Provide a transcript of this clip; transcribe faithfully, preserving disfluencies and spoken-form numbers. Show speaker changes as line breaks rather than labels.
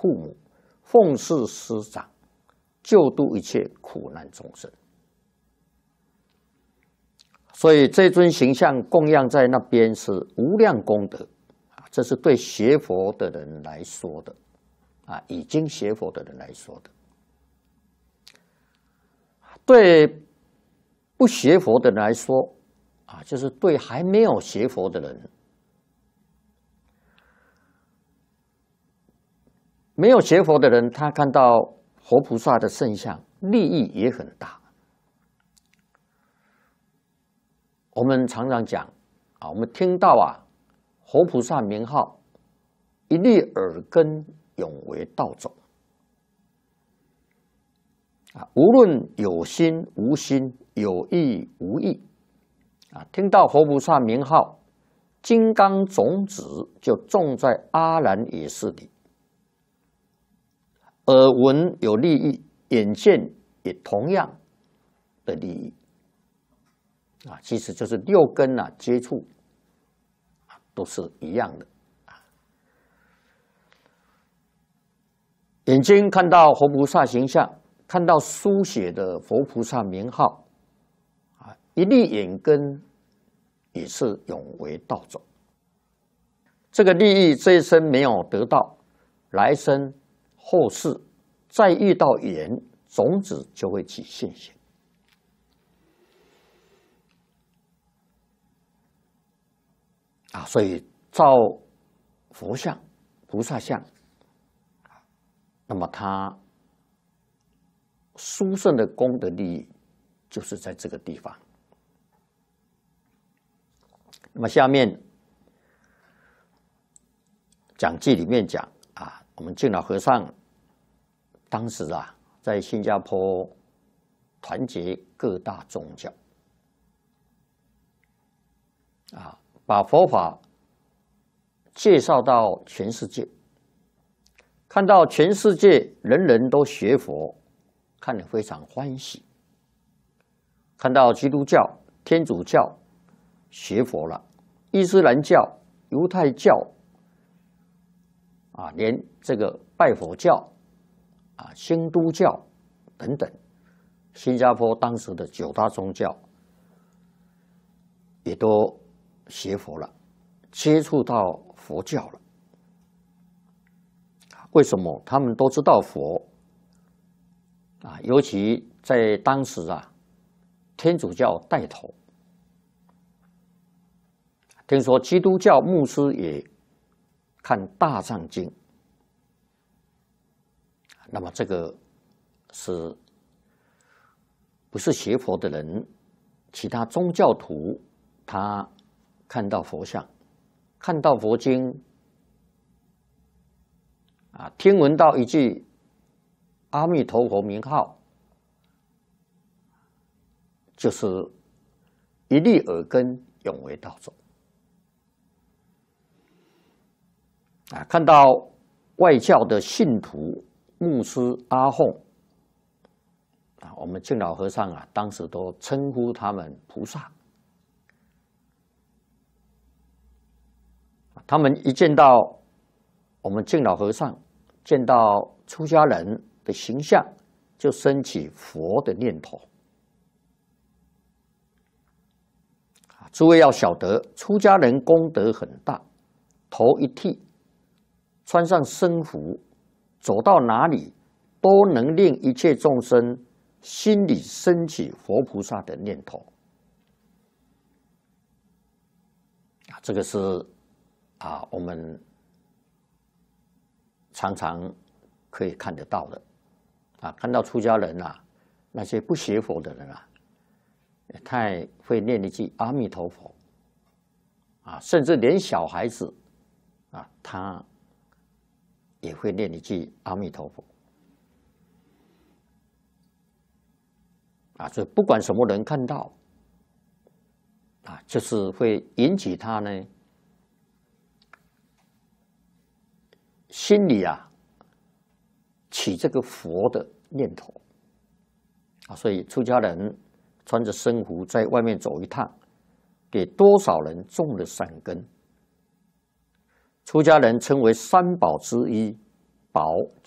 父母，奉事师长，救度一切苦难众生。所以这尊形象供养在那边是无量功德啊，这是对学佛的人来说的啊，已经学佛的人来说的。对不学佛的人来说啊，就是对还没有学佛的人，没有学佛的人，他看到活菩萨的圣像，利益也很大。我们常常讲啊，我们听到啊，活菩萨名号，一粒耳根，永为道种。啊，无论有心无心，有意无意，啊，听到活菩萨名号，金刚种子就种在阿兰耶识里。耳闻有利益，眼见也同样的利益。啊，其实就是六根啊接触，啊都是一样的。啊，眼睛看到活菩萨形象，看到书写的佛菩萨名号，啊，一粒眼根也是永为道种。这个利益这一生没有得到，来生后世再遇到缘，种子就会起现行。啊，所以造佛像、菩萨像，那么它殊胜的功德利益就是在这个地方。那么下面讲记里面讲啊，我们净老和尚当时啊，在新加坡团结各大宗教，啊。把佛法介绍到全世界，看到全世界人人都学佛，看得非常欢喜。看到基督教、天主教学佛了，伊斯兰教、犹太教啊，连这个拜佛教啊、新都教等等，新加坡当时的九大宗教也都学佛了，接触到佛教了。为什么？他们都知道佛啊，尤其在当时啊，天主教带头。听说基督教牧师也看《大藏经》，那么这个是不是学佛的人？其他宗教徒他看到佛像，看到佛经，啊，听闻到一句阿弥陀佛名号，就是一粒耳根，永为道种。啊，看到外教的信徒、牧师阿訇，啊，我们净老和尚啊，当时都称呼他们菩萨。他们一见到我们净老和尚，见到出家人的形象，就升起佛的念头。诸位要晓得，出家人功德很大，头一剃，穿上僧服，走到哪里都能令一切众生心里升起佛菩萨的念头。啊，这个是啊，我们常常可以看得到的啊，看到出家人啊，那些不学佛的人啊，太会念一句阿弥陀佛啊，甚至连小孩子啊，他也会念一句阿弥陀佛啊，所以不管什么人看到啊，就是会引起他呢心里啊起这个佛的念头啊，所以出家人穿着僧服在外面走一趟，给多少人种了善根。出家人称为三宝之一保